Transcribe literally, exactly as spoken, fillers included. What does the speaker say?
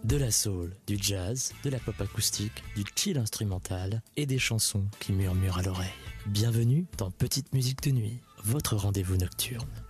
De la soul, du jazz, de la pop acoustique, du chill instrumental et des chansons qui murmurent à l'oreille. Bienvenue dans Petite Musique de Nuit, votre rendez-vous nocturne.